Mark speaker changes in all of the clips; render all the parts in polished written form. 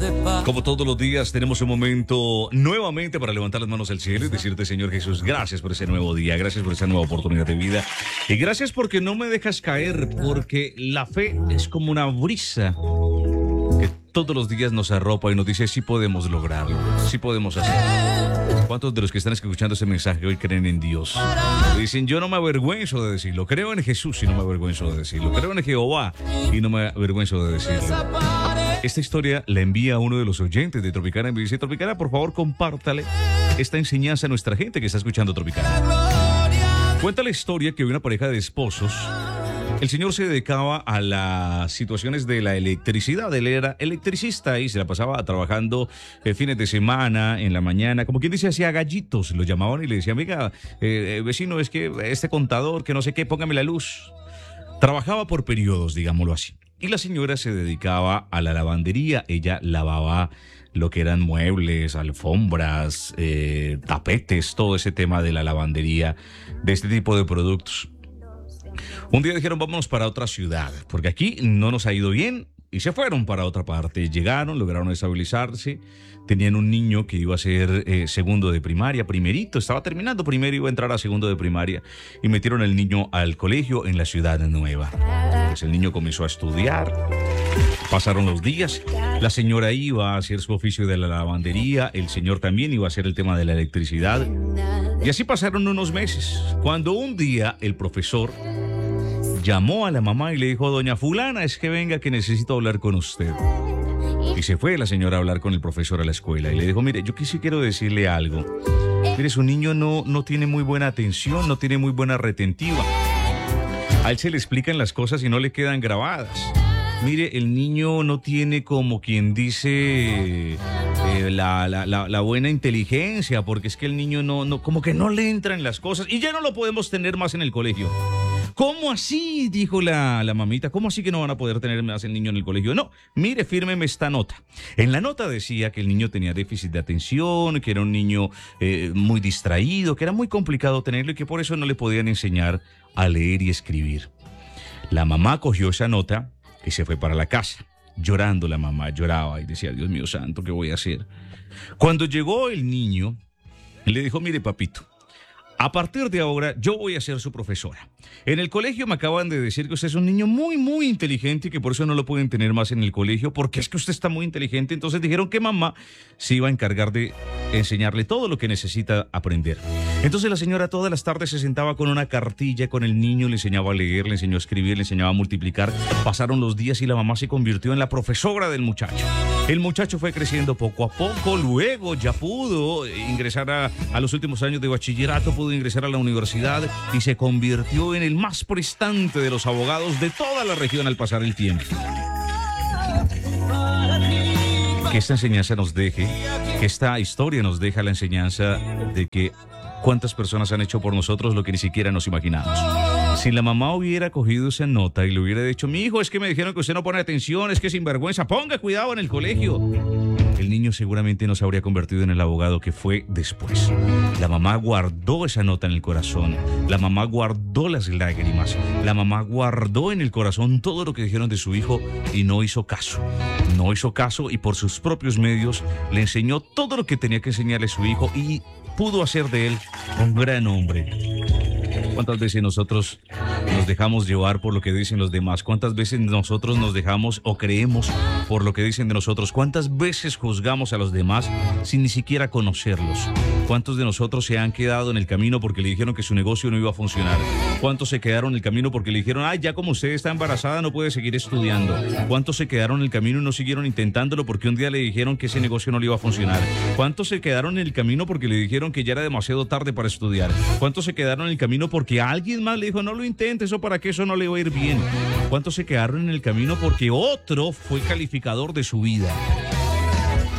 Speaker 1: Como todos los días, tenemos un momento nuevamente para levantar las manos al cielo y decirte, Señor Jesús, gracias por ese nuevo día, gracias por esa nueva oportunidad de vida y gracias porque no me dejas caer, porque la fe es como una brisa que todos los días nos arropa y nos dice, sí podemos lograrlo, sí podemos hacerlo. ¿Cuántos de los que están escuchando ese mensaje hoy creen en Dios? Dicen, yo no me avergüenzo de decirlo, creo en Jesús y no me avergüenzo de decirlo, creo en Jehová y no me avergüenzo de decirlo. Esta historia la envía a uno de los oyentes de Tropicana y me dice, Tropicana, por favor, compártale esta enseñanza a nuestra gente que está escuchando Tropicana. Cuenta la historia que una pareja de esposos, el señor se dedicaba a las situaciones de la electricidad, él era electricista y se la pasaba trabajando fines de semana, en la mañana, como quien dice, hacía gallitos, lo llamaban y le decían, venga, vecino, es que este contador, que no sé qué, póngame la luz. Trabajaba por periodos, digámoslo así. Y la señora se dedicaba a la lavandería, ella lavaba lo que eran muebles, alfombras, tapetes, todo ese tema de la lavandería, de este tipo de productos. Un día dijeron, vámonos para otra ciudad, porque aquí no nos ha ido bien, y se fueron para otra parte. Llegaron, lograron estabilizarse, tenían un niño que iba a ser segundo de primaria, primerito, estaba terminando primero, iba a entrar a segundo de primaria, y metieron al niño al colegio en la ciudad nueva. Pues el niño comenzó a estudiar, pasaron los días, la señora iba a hacer su oficio de la lavandería, el señor también iba a hacer el tema de la electricidad, y así pasaron unos meses, cuando un día el profesor llamó a la mamá y le dijo, doña fulana, es que venga que necesito hablar con usted. Y se fue la señora a hablar con el profesor a la escuela y le dijo, mire, yo sí quiero decirle algo. Mire, su niño no tiene muy buena atención, no tiene muy buena retentiva. A él se le explican las cosas y no le quedan grabadas. Mire, el niño no tiene, como quien dice, la buena inteligencia, porque es que el niño no como que no le entran las cosas y ya no lo podemos tener más en el colegio. ¿Cómo así? Dijo la mamita. ¿Cómo así que no van a poder tener más el niño en el colegio? No, mire, fírmeme esta nota. En la nota decía que el niño tenía déficit de atención, que era un niño muy distraído, que era muy complicado tenerlo y que por eso no le podían enseñar a leer y escribir. La mamá cogió esa nota y se fue para la casa. Llorando la mamá, lloraba y decía, Dios mío santo, ¿qué voy a hacer? Cuando llegó el niño, le dijo, mire papito, a partir de ahora yo voy a ser su profesora. En el colegio me acaban de decir que usted es un niño muy, muy inteligente y que por eso no lo pueden tener más en el colegio, porque es que usted está muy inteligente. Entonces dijeron que mamá se iba a encargar de enseñarle todo lo que necesita aprender. Entonces la señora todas las tardes se sentaba con una cartilla con el niño, le enseñaba a leer, le enseñó a escribir, le enseñaba a multiplicar. Pasaron los días y la mamá se convirtió en la profesora del muchacho. El muchacho fue creciendo poco a poco, luego ya pudo ingresar a los últimos años de bachillerato, pudo ingresar a la universidad y se convirtió en el más prestante de los abogados de toda la región al pasar el tiempo. Que esta enseñanza nos deje, que esta historia nos deja la enseñanza de que cuántas personas han hecho por nosotros lo que ni siquiera nos imaginamos. Si la mamá hubiera cogido esa nota y le hubiera dicho, mi hijo, es que me dijeron que usted no pone atención, es que es sinvergüenza, ponga cuidado en el colegio, el niño seguramente no se habría convertido en el abogado que fue después. La mamá guardó esa nota en el corazón, la mamá guardó las lágrimas, la mamá guardó en el corazón todo lo que dijeron de su hijo y no hizo caso. No hizo caso y por sus propios medios le enseñó todo lo que tenía que enseñarle a su hijo y pudo hacer de él un gran hombre. ¿Cuántas veces nosotros nos dejamos llevar por lo que dicen los demás? ¿Cuántas veces nosotros nos dejamos o creemos por lo que dicen de nosotros? ¿Cuántas veces juzgamos a los demás sin ni siquiera conocerlos? ¿Cuántos de nosotros se han quedado en el camino porque le dijeron que su negocio no iba a funcionar? ¿Cuántos se quedaron en el camino porque le dijeron, ay, ya como usted está embarazada no puede seguir estudiando? ¿Cuántos se quedaron en el camino y no siguieron intentándolo porque un día le dijeron que ese negocio no le iba a funcionar? ¿Cuántos se quedaron en el camino porque le dijeron que ya era demasiado tarde para estudiar? ¿Cuántos se quedaron en el camino porque alguien más le dijo, no lo intente, eso para qué, eso no le va a ir bien? ¿Cuántos se quedaron en el camino porque otro fue calificador de su vida?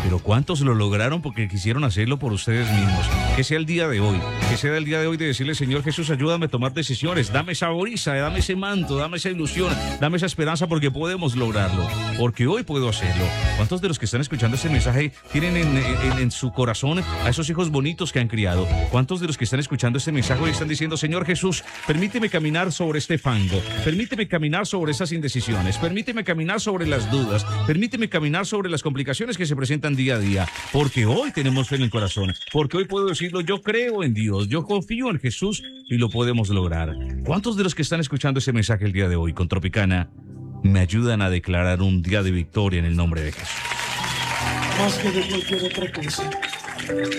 Speaker 1: pero ¿cuántos lo lograron porque quisieron hacerlo por ustedes mismos? Que sea el día de hoy, que sea el día de hoy de decirle, Señor Jesús, ayúdame a tomar decisiones, dame esa brisa, dame ese manto, dame esa ilusión, dame esa esperanza porque podemos lograrlo, porque hoy puedo hacerlo. ¿Cuántos de los que están escuchando este mensaje tienen en su corazón a esos hijos bonitos que han criado? ¿Cuántos de los que están escuchando este mensaje hoy están diciendo, Señor Jesús, permíteme caminar sobre este fango, permíteme caminar sobre esas indecisiones, permíteme caminar sobre las dudas, permíteme caminar sobre las complicaciones que se presentan día a día, porque hoy tenemos fe en el corazón, porque hoy puedo decirlo, yo creo en Dios, yo confío en Jesús y lo podemos lograr? ¿Cuántos de los que están escuchando ese mensaje el día de hoy con Tropicana me ayudan a declarar un día de victoria en el nombre de Jesús?
Speaker 2: Más que de cualquier otra cosa.